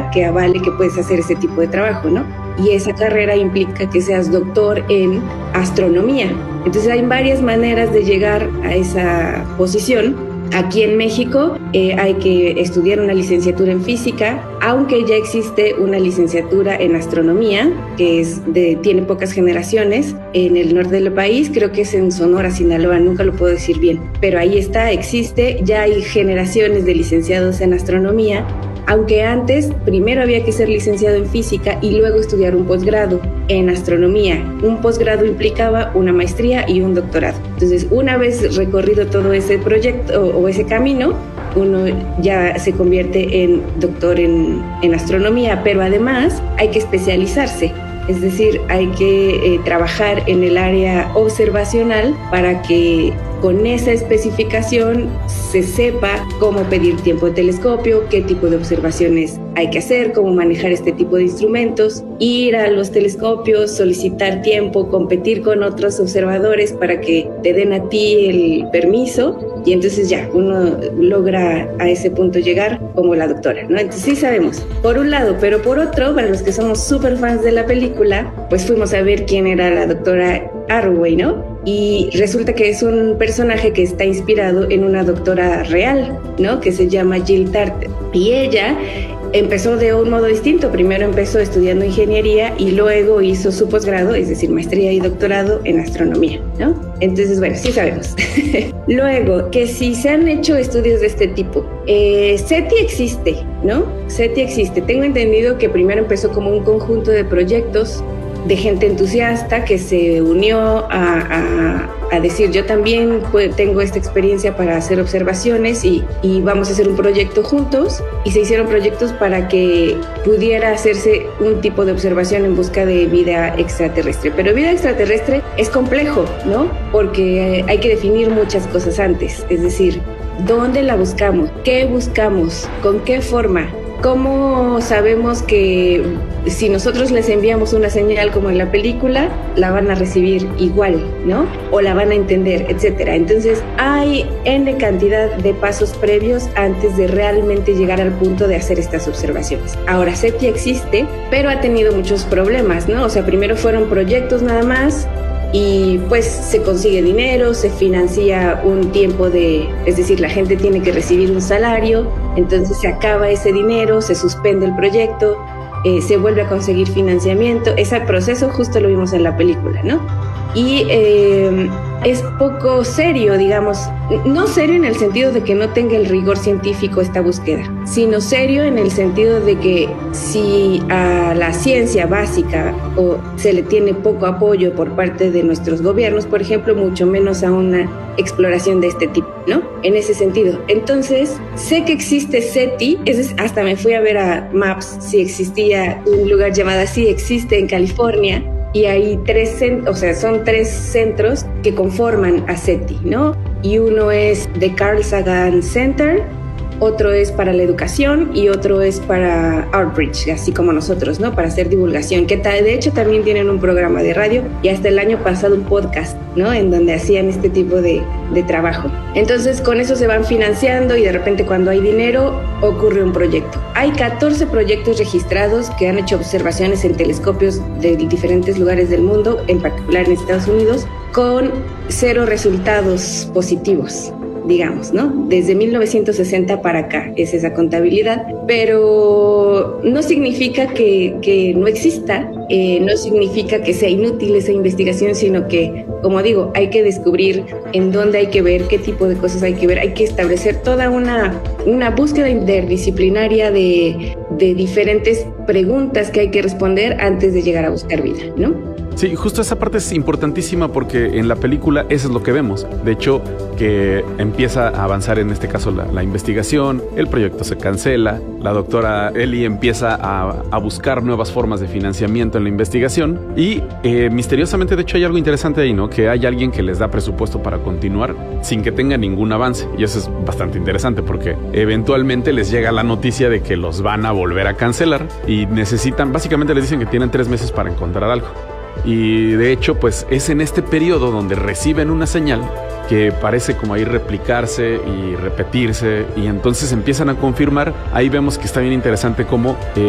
carrera que avale que puedes hacer ese tipo de trabajo, ¿no? Y esa carrera implica que seas doctor en astronomía. Entonces hay varias maneras de llegar a esa posición. Aquí en México hay que estudiar una licenciatura en física, aunque ya existe una licenciatura en astronomía, que tiene pocas generaciones en el norte del país, creo que es en Sonora, Sinaloa, nunca lo puedo decir bien, pero ahí está, existe, ya hay generaciones de licenciados en astronomía, aunque antes primero había que ser licenciado en física y luego estudiar un posgrado en astronomía. Un posgrado implicaba una maestría y un doctorado. Entonces, una vez recorrido todo ese proyecto o ese camino, uno ya se convierte en doctor en astronomía, pero además hay que especializarse. Es decir, hay que trabajar en el área observacional para que con esa especificación se sepa cómo pedir tiempo de telescopio, qué tipo de observaciones hay que hacer, cómo manejar este tipo de instrumentos, ir a los telescopios, solicitar tiempo, competir con otros observadores para que te den a ti el permiso y entonces ya uno logra a ese punto llegar como la doctora, ¿no? Entonces sí sabemos, por un lado, pero por otro, para los que somos súper fans de la película, pues fuimos a ver quién era la doctora Arroway, ¿no? Y resulta que es un personaje que está inspirado en una doctora real, ¿no? Que se llama Jill Tarter. Y ella empezó de un modo distinto. Primero empezó estudiando ingeniería y luego hizo su posgrado, es decir, maestría y doctorado en astronomía, ¿no? Entonces, bueno, sí sabemos. Luego, que si se han hecho estudios de este tipo, SETI existe, ¿no? SETI existe. Tengo entendido que primero empezó como un conjunto de proyectos de gente entusiasta que se unió a decir yo también tengo esta experiencia para hacer observaciones y vamos a hacer un proyecto juntos, y se hicieron proyectos para que pudiera hacerse un tipo de observación en busca de vida extraterrestre. Pero vida extraterrestre es complejo, ¿no? Porque hay que definir muchas cosas antes, es decir, ¿dónde la buscamos? ¿Qué buscamos? ¿Con qué forma? ¿Cómo sabemos que si nosotros les enviamos una señal como en la película, la van a recibir igual, ¿no? O la van a entender, etcétera? Entonces, hay N cantidad de pasos previos antes de realmente llegar al punto de hacer estas observaciones. Ahora, SETI existe, pero ha tenido muchos problemas, ¿no? O sea, primero fueron proyectos nada más, y pues se consigue dinero, se financia un tiempo es decir, la gente tiene que recibir un salario, entonces se acaba ese dinero, se suspende el proyecto, se vuelve a conseguir financiamiento. Ese proceso justo lo vimos en la película, ¿no? Y es poco serio, digamos, no serio en el sentido de que no tenga el rigor científico esta búsqueda, sino serio en el sentido de que si a la ciencia básica se le tiene poco apoyo por parte de nuestros gobiernos, por ejemplo, mucho menos a una exploración de este tipo, ¿no? En ese sentido. Entonces, sé que existe SETI, hasta me fui a ver a Maps si existía un lugar llamado así, existe en California. Y hay son tres centros que conforman a SETI, ¿no? Y uno es The Carl Sagan Center, otro es para la educación y otro es para outreach, así como nosotros, ¿no? Para hacer divulgación, que de hecho también tienen un programa de radio y hasta el año pasado un podcast, ¿no? En donde hacían este tipo de trabajo. Entonces, con eso se van financiando y de repente cuando hay dinero ocurre un proyecto. Hay 14 proyectos registrados que han hecho observaciones en telescopios de diferentes lugares del mundo, en particular en Estados Unidos, con 0 resultados positivos, digamos, ¿no? Desde 1960 para acá es esa contabilidad, pero no significa que no exista, no significa que sea inútil esa investigación, sino que, como digo, hay que descubrir en dónde hay que ver, qué tipo de cosas hay que ver, hay que establecer toda una búsqueda interdisciplinaria de diferentes preguntas que hay que responder antes de llegar a buscar vida, ¿no? Sí, justo esa parte es importantísima porque en la película eso es lo que vemos. De hecho, que empieza a avanzar en este caso la investigación, el proyecto se cancela, la doctora Ellie empieza a buscar nuevas formas de financiamiento en la investigación y misteriosamente, de hecho, hay algo interesante ahí, ¿no? Que hay alguien que les da presupuesto para continuar sin que tenga ningún avance. Y eso es bastante interesante porque eventualmente les llega la noticia de que los van a volver a cancelar y básicamente les dicen que tienen 3 meses para encontrar algo. Y de hecho, pues es en este periodo donde reciben una señal que parece como ahí replicarse y repetirse y entonces empiezan a confirmar. Ahí vemos que está bien interesante cómo